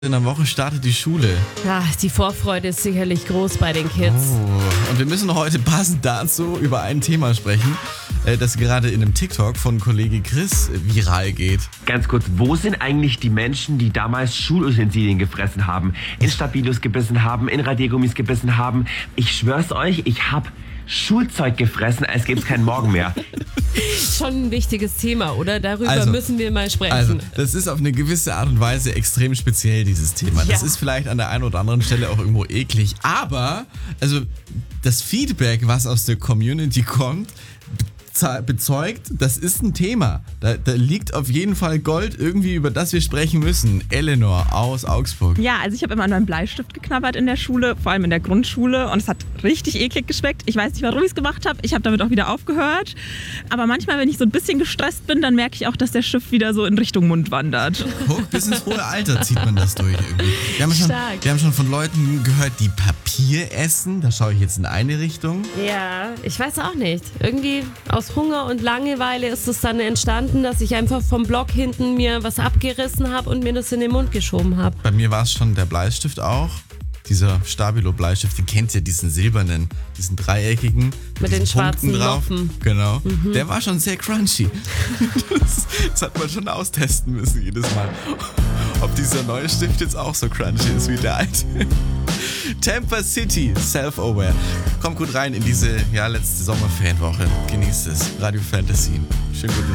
In der Woche startet die Schule. Ja, die Vorfreude ist sicherlich groß bei den Kids. Oh. Und wir müssen heute passend dazu über ein Thema sprechen, das gerade in einem TikTok von Kollege Chris viral geht. Ganz kurz, wo sind eigentlich die Menschen, die damals Schulutensilien gefressen haben, in Stabilos gebissen haben, in Radiergummis gebissen haben? Ich schwör's euch, ich hab Schulzeug gefressen, als gäbe es keinen Morgen mehr. Schon ein wichtiges Thema, oder? Darüber müssen wir mal sprechen. Also, das ist auf eine gewisse Art und Weise extrem speziell, dieses Thema. Das Ja. ist vielleicht an der einen oder anderen Stelle auch irgendwo eklig, aber also das Feedback, was aus der Community kommt, bezeugt, das ist ein Thema. Da liegt auf jeden Fall Gold irgendwie, über das wir sprechen müssen. Eleanor aus Augsburg. Ja, also ich habe immer an meinem Bleistift geknabbert in der Schule, vor allem in der Grundschule, und es hat richtig eklig geschmeckt. Ich weiß nicht, warum ich es gemacht habe. Ich habe damit auch wieder aufgehört. Aber manchmal, wenn ich so ein bisschen gestresst bin, dann merke ich auch, dass der Stift wieder so in Richtung Mund wandert. Guck, bis ins hohe Alter zieht man das durch irgendwie. Stark. Wir haben schon von Leuten gehört, die Papier essen. Da schaue ich jetzt in eine Richtung. Ja, ich weiß auch nicht. Irgendwie aus Hunger und Langeweile ist es dann entstanden, dass ich einfach vom Block hinten mir was abgerissen habe und mir das in den Mund geschoben habe. Bei mir war es schon der Bleistift auch. Dieser Stabilo-Bleistift, den kennt ihr, diesen silbernen, diesen dreieckigen. Mit den diesen schwarzen Punkten drauf. Noppen. Genau. Der war schon sehr crunchy. Das hat man schon austesten müssen jedes Mal. Ob dieser neue Stift jetzt auch so crunchy ist wie der alte. Tampa City, Self-Aware. Kommt gut rein in diese letzte Sommerferienwoche. Genießt es. Radio Fantasy. Schönen guten